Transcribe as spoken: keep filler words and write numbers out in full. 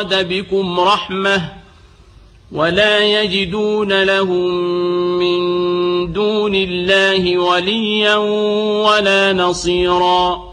بكم رحمة ولا يجدون لهم من دون الله وليا ولا نصيرا.